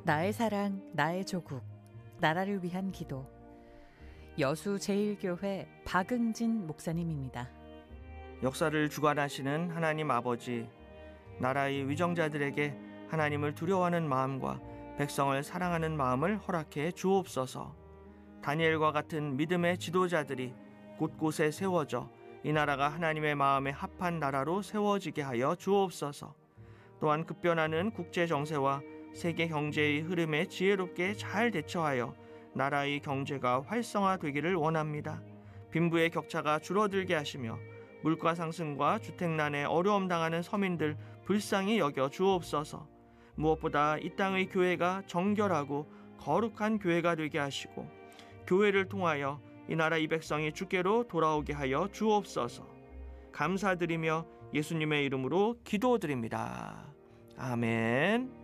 나의 사랑, 나의 조국, 나라를 위한 기도. 여수 제1교회 박응진 목사님입니다. 역사를 주관하시는 하나님 아버지, 나라의 위정자들에게 하나님을 두려워하는 마음과 백성을 사랑하는 마음을 허락해 주옵소서. 다니엘과 같은 믿음의 지도자들이 곳곳에 세워져 이 나라가 하나님의 마음에 합한 나라로 세워지게 하여 주옵소서. 또한 급변하는 국제 정세와 세계 경제의 흐름에 지혜롭게 잘 대처하여 나라의 경제가 활성화되기를 원합니다. 빈부의 격차가 줄어들게 하시며 물가 상승과 주택난에 어려움 당하는 서민들 불쌍히 여겨 주옵소서. 무엇보다 이 땅의 교회가 정결하고 거룩한 교회가 되게 하시고 교회를 통하여 이 나라 이 백성이 주께로 돌아오게 하여 주옵소서. 감사드리며 예수님의 이름으로 기도드립니다. 아멘.